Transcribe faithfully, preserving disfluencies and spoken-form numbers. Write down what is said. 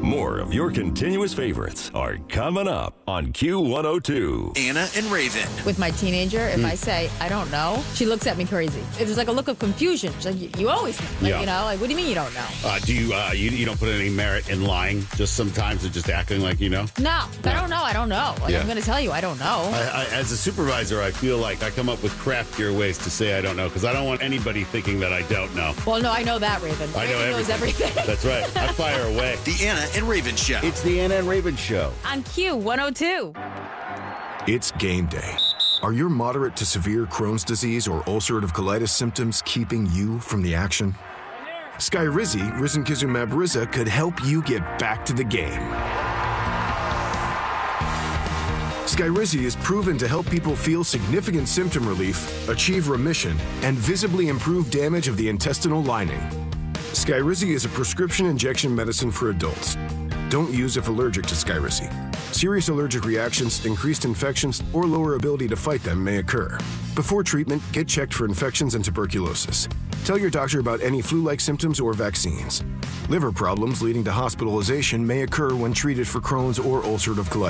More of your continuous favorites are coming up on Q one oh two. Anna and Raven. With my teenager, if mm. I say, I don't know, she looks at me crazy. There's like a look of confusion. She's like, you, you always know. Like, yeah. You know, like, what do you mean you don't know? Uh, do you, uh, you, you don't put any merit in lying, just sometimes it's just acting like you know? No, no. I don't know. I don't know. Like, yeah. I'm going to tell you, I don't know. I, I, as a supervisor, I feel like I come up with craftier ways to say I don't know, because I don't want anybody thinking that I don't know. Well, no, I know that, Raven. I know Raven everything. knows everything. That's right. I fire away. The Anna and Raven Show. It's the Anna and Raven Show. On Q one oh two. It's game day. Are your moderate to severe Crohn's disease or ulcerative colitis symptoms keeping you from the action? Skyrizi, risankizumab Riza, could help you get back to the game. Skyrizi is proven to help people feel significant symptom relief, achieve remission, and visibly improve damage of the intestinal lining. Skyrizi is a prescription injection medicine for adults. Don't use if allergic to Skyrizi. Serious allergic reactions, increased infections, or lower ability to fight them may occur. Before treatment, get checked for infections and tuberculosis. Tell your doctor about any flu-like symptoms or vaccines. Liver problems leading to hospitalization may occur when treated for Crohn's or ulcerative colitis.